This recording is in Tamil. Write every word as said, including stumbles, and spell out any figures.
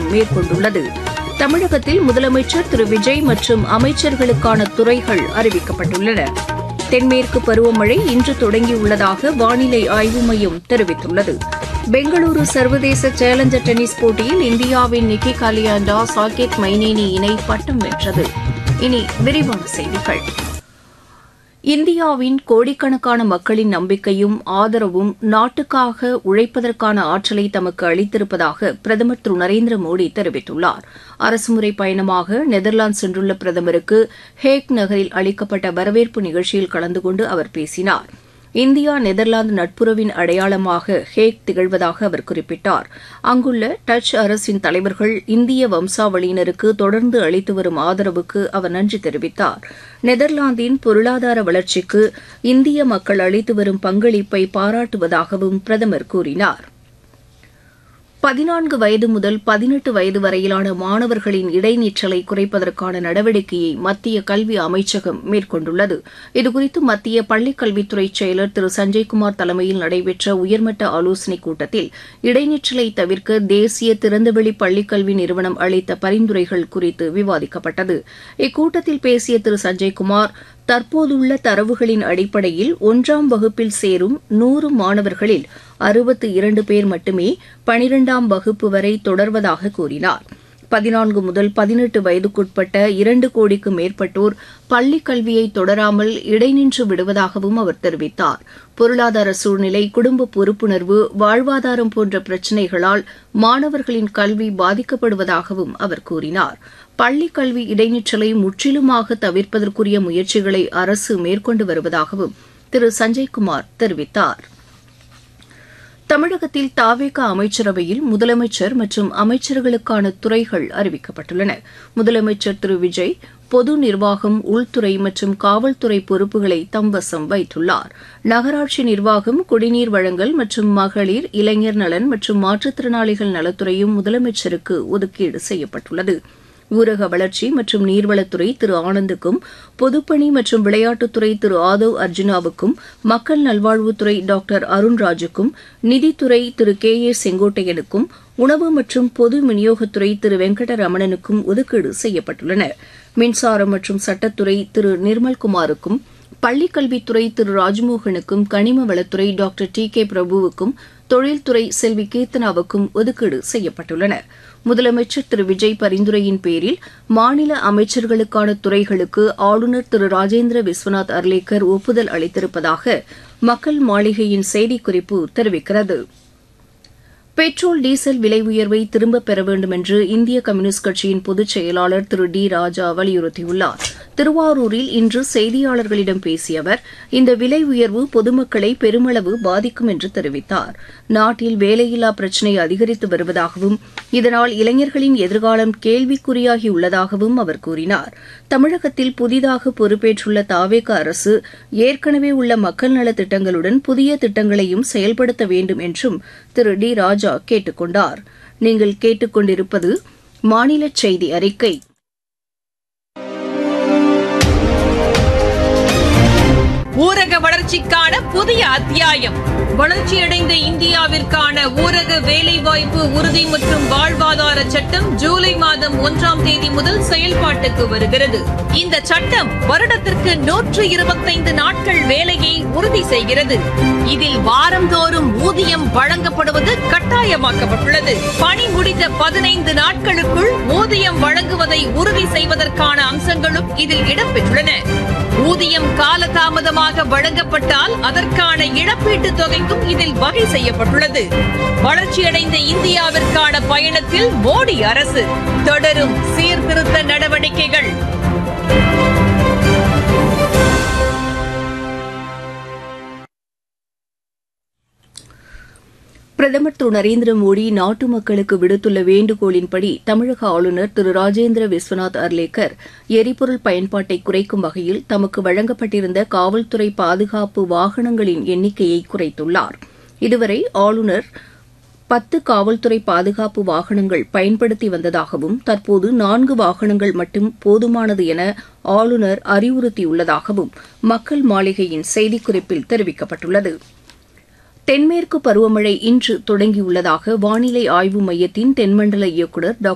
மேற்கொண்டுள்ளது. தமிழகத்தில் முதலமைச்சர் திரு விஜய் மற்றும் அமைச்சர்களுக்கான துறைகள் அறிவிக்கப்பட்டுள்ளன. தென்மேற்கு பருவமழை இன்று தொடங்கியுள்ளதாக வானிலை ஆய்வு மையம் தெரிவித்துள்ளது. பெங்களூரு சர்வதேச சேலஞ்சர் டென்னிஸ் போட்டியில் இந்தியாவின் நிக்கி காலியாண்டா சாகேத் மைனேனி இணை பட்டம் வென்றது. இனி விரிவான செய்திகள். இந்தியாவின் கோடிக்கணக்கான மக்களின் நம்பிக்கையும் ஆதரவும் நாட்டுக்காக உழைப்பதற்கான ஆற்றலை தமக்கு அளித்திருப்பதாக பிரதமர் திரு நரேந்திர மோடி தெரிவித்துள்ளார். அரசுமுறை பயணமாக நெதர்லாந்து சென்றுள்ள பிரதமருக்கு ஹேக் நகரில் அளிக்கப்பட்ட வரவேற்பு நிகழ்ச்சியில் கலந்து கொண்டு அவர் பேசினார். இந்தியா நெதர்லாந்து நட்புறவின் அடையாளமாக ஹேக் திகழ்வதாக அவர் குறிப்பிட்டார். அங்குள்ள டச் அரசின் தலைவர்கள் இந்திய வம்சாவளியினருக்கு தொடர்ந்து அளித்து வரும் ஆதரவுக்கு அவர் நன்றி தெரிவித்தார். நெதர்லாந்தின் பொருளாதார வளர்ச்சிக்கு இந்திய மக்கள் அளித்து வரும் பங்களிப்பை பாராட்டுவதாகவும் பிரதமர் கூறினார். பதினான்கு வயது முதல் பதினெட்டு வயது வரையிலான மாணவர்களின் இடைநிற்றலை குறைப்பதற்கான நடவடிக்கையை மத்திய கல்வி அமைச்சகம் மேற்கொண்டுள்ளது. இதுகுறித்து மத்திய பள்ளிக்கல்வித்துறை செயலர் திரு சஞ்சய்குமார் தலைமையில் நடைபெற்ற உயர்மட்ட ஆலோசனைக் கூட்டத்தில் இடைநிற்றலை தவிர்க்க தேசிய திறந்தவெளி பள்ளிக்கல்வி நிறுவனம் அளித்த பரிந்துரைகள் குறித்து விவாதிக்கப்பட்டது. இக்கூட்டத்தில் பேசிய திரு சஞ்சய்குமார், தற்போதுள்ள தரவுகளின் அடிப்படையில் ஒன்றாம் வகுப்பில் சேரும் நூறு மாணவர்களில் அறுபத்து இரண்டு பேர் மட்டுமே பனிரெண்டாம் வகுப்பு வரை தொடர்வதாக கூறினார். பதினான்கு முதல் பதினெட்டு வயதுக்குட்பட்ட இரண்டு கோடிக்கு மேற்பட்டோர் பள்ளிக் கல்வியை தொடராமல் இடைநின்று விடுவதாகவும் அவர் தெரிவித்தார். பொருளாதார சூழ்நிலை, குடும்ப பொறுப்புணர்வு, வாழ்வாதாரம் போன்ற பிரச்சினைகளால் மாணவர்களின் கல்வி பாதிக்கப்படுவதாகவும் அவர் கூறினார். பள்ளிக் கல்வி இடைநிற்றலை முற்றிலுமாக தவிர்ப்பதற்குரிய முயற்சிகளை அரசு மேற்கொண்டு வருவதாகவும் திரு சஞ்சய்குமார் தெரிவித்தார். தமிழகத்தில் தாவேகா அமைச்சரவையில் முதலமைச்சர் மற்றும் அமைச்சர்களுக்கான துறைகள் அறிவிக்கப்பட்டுள்ளன. முதலமைச்சர் திரு விஜய் பொது நிர்வாகம், உள்துறை மற்றும் காவல்துறை பொறுப்புகளை தம்வசம் வைத்துள்ளார். நகராட்சி நிர்வாகம், குடிநீர் வழங்கல் மற்றும் மகளிர், இளைஞர் நலன் மற்றும் மாற்றுத்திறனாளிகள் நலத்துறையும் முதலமைச்சருக்கு ஒதுக்கீடு செய்யப்பட்டுள்ளது. ஊரக வளர்ச்சி மற்றும் நீர்வளத்துறை திரு ஆனந்துக்கும், பொதுப்பணி மற்றும் விளையாட்டுத்துறை திரு ஆதவ் அர்ஜுனாவுக்கும், மக்கள் நல்வாழ்வுத்துறை டாக்டர் அருண்ராஜுக்கும், நிதித்துறை திரு கே ஏ செங்கோட்டையனுக்கும், உணவு மற்றும் பொது விநியோகத்துறை திரு வெங்கடரமணனுக்கும் ஒதுக்கீடு செய்யப்பட்டுள்ளன. மின்சாரம் மற்றும் சட்டத்துறை திரு நிர்மல்குமாருக்கும், பள்ளிக்கல்வித்துறை திரு ராஜ்மோகனுக்கும், கனிம வளத்துறை டாக்டர் டி கே பிரபுவுக்கும், தொழில்துறை செல்வி கீர்த்தனாவுக்கும் ஒதுக்கீடு செய்யப்பட்டுள்ளன. முதலமைச்சர் திரு விஜய் பரிந்துரையின் பேரில் மாநில அமைச்சர்களுக்கான துறைகளுக்கு ஆளுநர் திரு ராஜேந்திர விஸ்வநாத் அர்லேக்கர் ஒப்புதல் அளித்திருப்பதாக மக்கள் மாளிகையின் செய்திக்குறிப்பு தெரிவிக்கிறது. பெட்ரோல், டீசல் விலை உயர்வை திரும்பப் பெற வேண்டும் என்று இந்திய கம்யூனிஸ்ட் கட்சியின் பொதுச் செயலாளர் திரு டி ராஜா வலியுறுத்தியுள்ளார். திருவாரூரில் இன்று செய்தியாளர்களிடம் பேசிய அவர், இந்த விலை உயர்வு பொதுமக்களை பெருமளவு பாதிக்கும் என்று தெரிவித்தார். நாட்டில் வேலையில்லா பிரச்சினை அதிகரித்து வருவதாகவும் இதனால் இளைஞர்களின் எதிர்காலம் கேள்விக்குறியாகியுள்ளதாகவும் அவர் கூறினார். தமிழகத்தில் புதிதாக பொறுப்பேற்றுள்ள தாவேகா அரசு ஏற்கனவே உள்ள மக்கள் நலத் திட்டங்களுடன் புதிய திட்டங்களையும் செயல்படுத்த வேண்டும் என்றும் திரு டி ராஜா கேட்டுக் கொண்டார். நீங்கள் கேட்டுக் கொண்டிருப்பது மாநில செய்தி அறிக்கை. ஊரக வளர்ச்சிக்கான புதிய அத்தியாயம். வளர்ச்சியடைந்த இந்தியாவிற்கான ஊரக வேலைவாய்ப்பு உறுதி மற்றும் வாழ்வாதார சட்டம் ஜூலை மாதம் ஒன்றாம் தேதி முதல் செயல்பாட்டுக்கு வருகிறது. இந்த சட்டம் வருடத்திற்கு நூற்று இருபத்தைந்து நாட்கள் வேலையை உறுதி செய்கிறது. இதில் வாரந்தோறும் ஊதியம் வழங்கப்படுவது கட்டாயமாக்கப்பட்டுள்ளது. பணி முடிந்த பதினைந்து நாட்களுக்குள் ஊதியம் வழங்குவதை உறுதி செய்வதற்கான அம்சங்களும் இதில் இடம்பெற்றுள்ளன. ஊதியம் காலதாமதமாக வழங்கப்பட்டால் அதற்கான இழப்பீட்டுத் தொகைக்கும் இதில் வகை செய்யப்பட்டுள்ளது. வளர்ச்சியடைந்த இந்தியாவிற்கான பயணத்தில் மோடி அரசு தொடரும் சீர்திருத்த நடவடிக்கைகள். பிரதமர் திரு நரேந்திர மோடி நாட்டு மக்களுக்கு விடுத்துள்ள வேண்டுகோளின்படி தமிழக ஆளுநர் திரு ராஜேந்திர விஸ்வநாத் அர்லேக்கர் எரிபொருள் பயன்பாட்டை குறைக்கும் வகையில் தமக்கு வழங்கப்பட்டிருந்த காவல்துறை பாதுகாப்பு வாகனங்களின் எண்ணிக்கையை குறைத்துள்ளார். இதுவரை ஆளுநர் பத்து காவல்துறை பாதுகாப்பு வாகனங்கள் பயன்படுத்தி வந்ததாகவும் தற்போது நான்கு வாகனங்கள் மட்டும் போதுமானது என ஆளுநர் அறிவுறுத்தியுள்ளதாகவும் மக்கள் மாளிகையின் செய்திக்குறிப்பில் தெரிவிக்கப்பட்டுள்ளது. தென்மேற்கு பருவமழை இன்று தொடங்கியுள்ளதாக வானிலை ஆய்வு மையத்தின் தென்மண்டல இயக்குநர் டாக்டர்